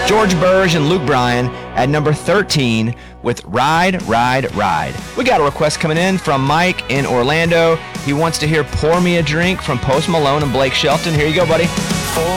George Burge and Luke Bryan at number 13 with Ride, Ride, Ride. We got a request coming in from Mike in Orlando. He wants to hear Pour Me a Drink from Post Malone and Blake Shelton. Here you go, buddy.